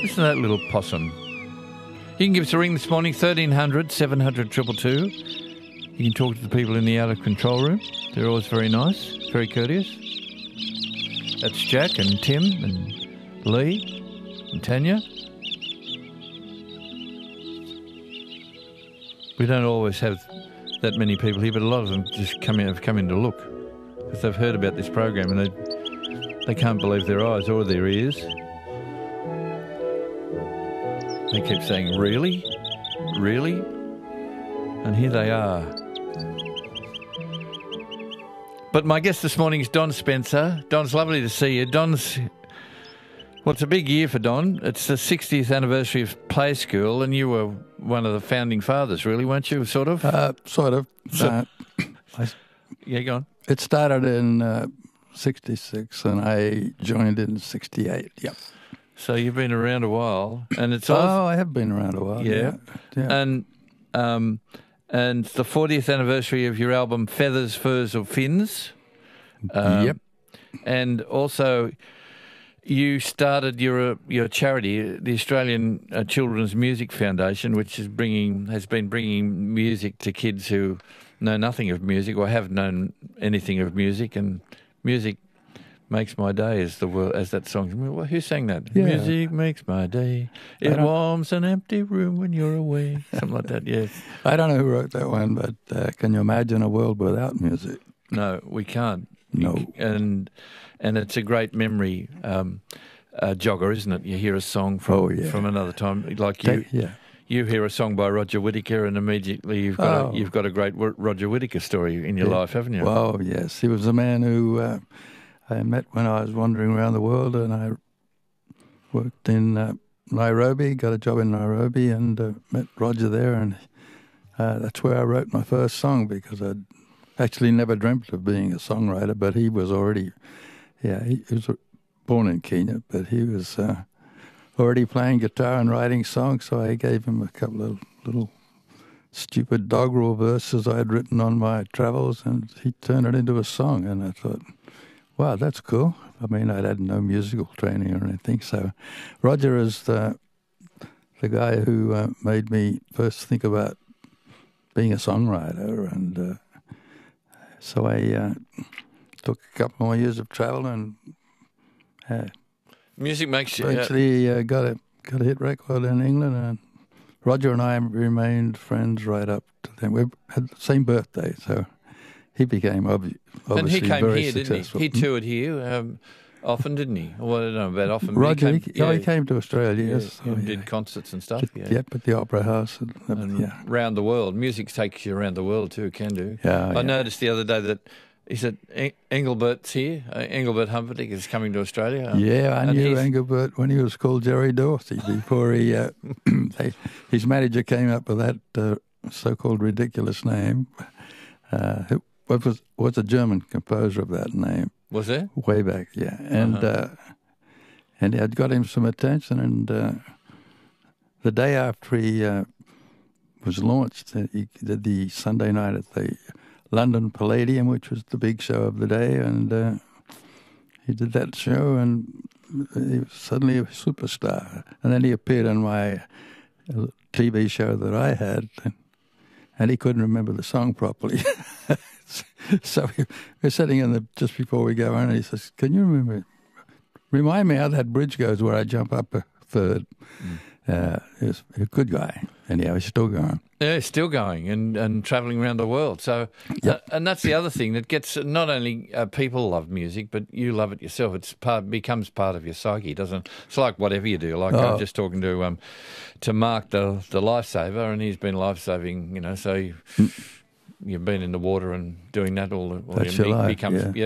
Listen to that little possum. You can give us a ring this morning, 1300 700 222. You can talk to the people in the outer control room. They're always very nice, very courteous. That's Jack and Tim and Lee and Tanya. We don't always have that many people here, but a lot of them just have come in to look because they've heard about this program and they can't believe their eyes or their ears. They keep saying, really? Really? And here they are. But my guest this morning is Don Spencer. Don's lovely to see you. It's a big year for Don. It's the 60th anniversary of Play School, and you were one of the founding fathers, really, weren't you, sort of? Sort of. Yeah, go on. It started in 66, and I joined in 68, yep. So you've been around a while, and it's I have been around a while. Yeah. And the 40th anniversary of your album Feathers, Furs or Fins. Yep. And also, you started your charity, the Australian Children's Music Foundation, which has been bringing music to kids who know nothing of music or have known anything of music, and music makes my day, as that song. Who sang that? Yeah. Music makes my day. It warms an empty room when you're away. Something like that, yes. I don't know who wrote that one, but can you imagine a world without music? No, we can't. No. And it's a great memory jogger, isn't it? You hear a song from another time, like you. You hear a song by Roger Whittaker, and immediately you've got a great Roger Whittaker story in your life, haven't you? Well, yes, he was a man who I met when I was wandering around the world, and I worked in Nairobi, got a job in Nairobi, and met Roger there, and that's where I wrote my first song, because I'd actually never dreamt of being a songwriter, but he was already, he was born in Kenya, but he was already playing guitar and writing songs, so I gave him a couple of little stupid doggerel verses I had written on my travels, and he turned it into a song, and I thought, wow, that's cool. I mean, I'd had no musical training or anything, so Roger is the guy who made me first think about being a songwriter, and so I took a couple more years of travel, and music makes you... Eventually got a hit record in England, and Roger and I remained friends right up to then. We had the same birthday, so he became obviously and he came very here, successful. didn't he? He toured here often, didn't he? Well, I don't know about often. Roger, he came to Australia, yes. And did concerts and stuff. Yep, at the Opera House. And around the world. Music takes you around the world too, can do. I noticed the other day that he said Engelbert's here. Engelbert Humperdinck is coming to Australia. I knew Engelbert when he was called Jerry Dorsey, before he his manager came up with that so-called ridiculous name. Was a German composer of that name. Was there? Way back, yeah. And it got him some attention, and the day after he was launched, he did the Sunday night at the London Palladium, which was the big show of the day, and he did that show, and he was suddenly a superstar. And then he appeared on my TV show that I had, and he couldn't remember the song properly. So we're sitting just before we go on, and he says, "Can you remind me how that bridge goes where I jump up a third?" He was a good guy. Anyhow, he's still going. Yeah, still going and travelling around the world. So, and that's the other thing that gets not only people love music, but you love it yourself. Becomes part of your psyche, doesn't it? It's like whatever you do. Like I'm just talking to Mark, the lifesaver, and he's been lifesaving. So you've been in the water and doing that all. That's your life,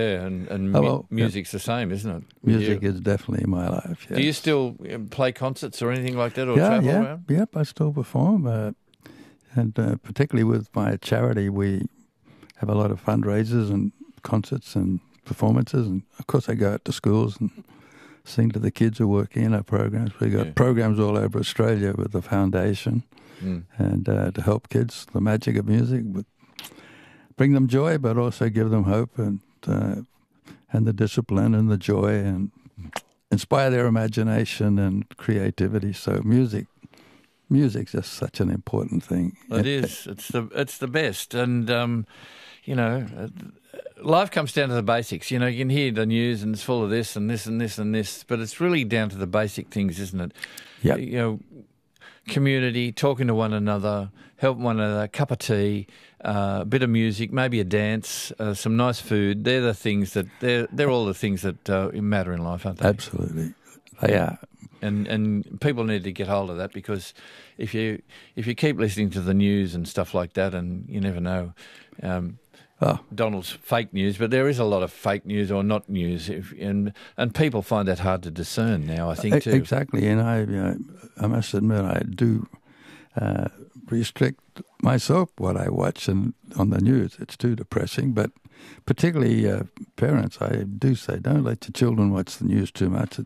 music's the same, isn't it? Music is definitely my life. Yes. Do you still play concerts or anything like that, or travel around? Yep, I still perform, and particularly with my charity, we have a lot of fundraisers and concerts and performances, and of course I go out to schools and sing to the kids who are working in our programs. We got programs all over Australia with the foundation, and to help kids, the magic of music, bring them joy, but also give them hope and the discipline and the joy, and inspire their imagination and creativity. So music's just such an important thing. It is. It's the best, and you know, life comes down to the basics. You know, you can hear the news and it's full of this and this and this and this, but it's really down to the basic things, isn't it? Yeah. You know, community, talking to one another, helping one another, a cup of tea, a bit of music, maybe a dance, some nice food. They're the things that they're all the things that matter in life, aren't they? Absolutely, they are. And people need to get hold of that, because if you keep listening to the news and stuff like that, and you never know. Donald's fake news, but there is a lot of fake news or not news, and people find that hard to discern now, I think, too. Exactly, and I must admit I do restrict myself what I watch and on the news. It's too depressing, but particularly parents, I do say, don't let your children watch the news too much.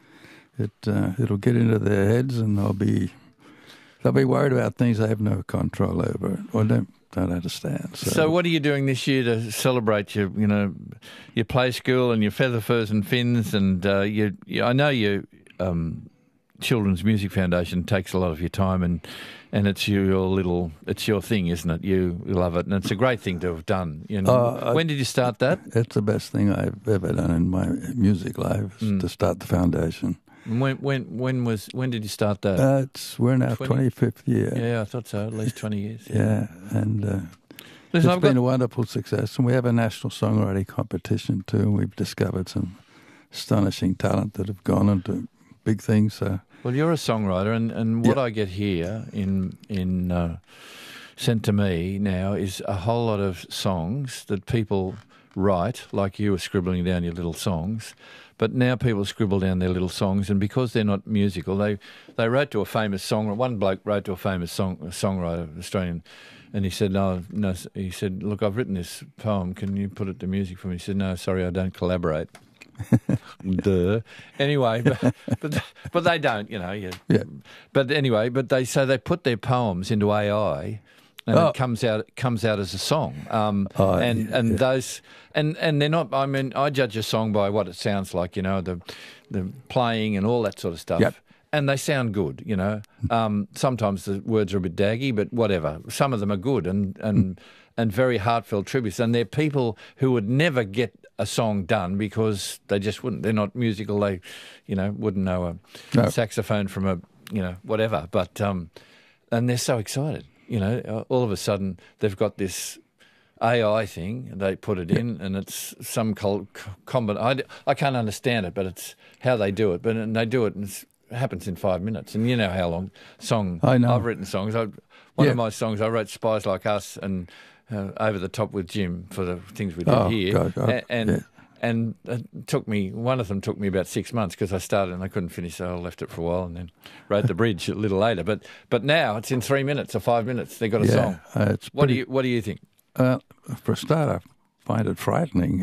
It'll get into their heads, and they'll be worried about things they have no control over or don't understand. So what are you doing this year to celebrate your play school and your feather, furs and fins, and I know your Children's Music Foundation takes a lot of your time, and it's your thing, isn't it? You love it, and it's a great thing to have done. You know, when did you start that? It's the best thing I've ever done in my music life, is to start the foundation. When did you start that? We're in our 25th year. Yeah, I thought so. At least 20 years. Yeah, and it's been a wonderful success. And we have a national songwriting competition too. And we've discovered some astonishing talent that have gone into big things. So. Well, you're a songwriter, and what I get here in sent to me now is a whole lot of songs that people write, like you were scribbling down your little songs. But now people scribble down their little songs, and because they're not musical, they wrote to a famous songwriter. One bloke wrote to a famous songwriter, Australian, and he said, no. He said, look, I've written this poem. Can you put it to music for me? He said, no, sorry, I don't collaborate. Duh. Anyway, but they don't, you know. Yeah. But anyway, they put their poems into AI. And it comes out as a song, those and they're not. I mean, I judge a song by what it sounds like, you know, the playing and all that sort of stuff. Yep. And they sound good, you know. Sometimes the words are a bit daggy, but whatever. Some of them are good and very heartfelt tributes. And they're people who would never get a song done because they just wouldn't. They're not musical. They, you know, wouldn't know a saxophone from a, you know, whatever. But and they're so excited. You know, all of a sudden they've got this AI thing, and they put it in, and it's some I can't understand it, but it's how they do it. And they do it, and it happens in 5 minutes. And you know how long I know. I've written songs. One of my songs, I wrote Spies Like Us and Over the Top with Jim for the things we did here. God. And it took me, one of them took me about 6 months because I started and I couldn't finish, so I left it for a while and then wrote the bridge a little later. But now it's in 3 minutes or 5 minutes. They've got a song. What do you think? For a start, I find it frightening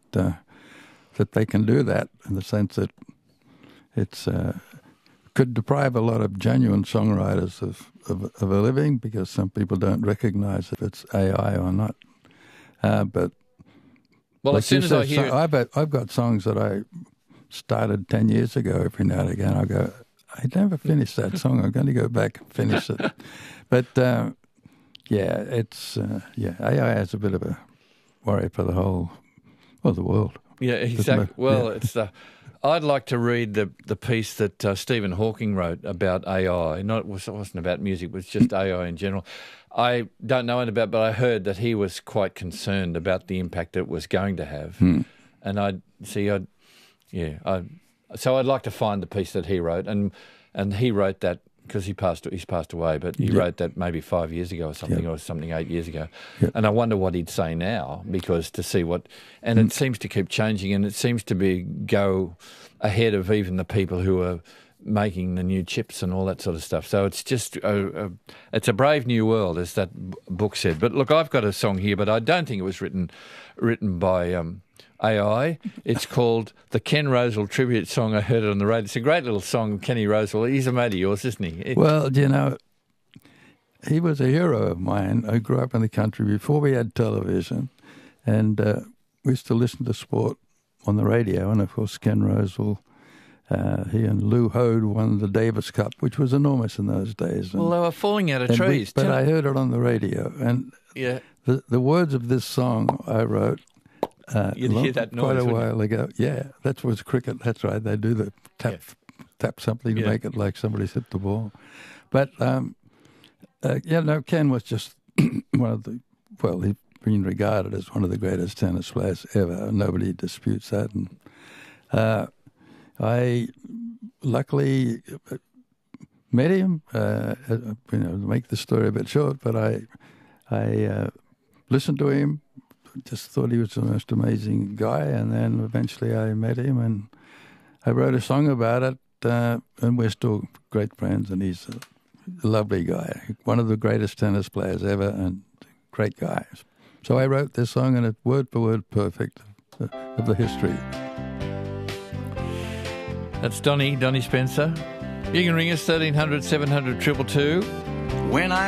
that they can do that, in the sense that it's could deprive a lot of genuine songwriters of a living, because some people don't recognize if it's AI or not. But well, as soon as I hear I've got songs that I started 10 years ago. Every now and again, I go, I never finished that song. I'm going to go back and finish it. But AI has a bit of a worry for the world. Yeah, exactly. Well, I'd like to read the piece that Stephen Hawking wrote about AI. It wasn't about music; it was just AI in general. I don't know anything about, but I heard that he was quite concerned about the impact it was going to have. And so I'd like to find the piece that he wrote, and he wrote that because he's passed away, but he wrote that maybe 5 years ago or something, or something 8 years ago. And I wonder what he'd say now, because to see what, and it seems to keep changing, and it seems to go ahead of even the people who are making the new chips and all that sort of stuff. So it's just it's a brave new world, as that book said. But look, I've got a song here, but I don't think it was written by AI. It's called the Ken Rosewell tribute song. I heard it on the radio. It's a great little song, Kenny Rosewell. He's a mate of yours, isn't he? Well, you know, he was a hero of mine. I grew up in the country before we had television, and we used to listen to sport on the radio, and of course Ken Rosewell He and Lou Hode won the Davis Cup, which was enormous in those days. Well, they were falling out of trees. But I heard it on the radio, and the words of this song I wrote You'd hear that noise, quite a while ago. Yeah, that was cricket. That's right. They do the tap something to make it like somebody's hit the ball. But Ken was just one of the he's been regarded as one of the greatest tennis players ever. Nobody disputes that. And I luckily met him. To make the story a bit short, but I listened to him. Just thought he was the most amazing guy, and then eventually I met him, and I wrote a song about it. And we're still great friends, and he's a lovely guy, one of the greatest tennis players ever, and great guy. So I wrote this song, and it's word for word perfect of the history. That's Donnie Spencer. You can ring us 1300 700 222. When I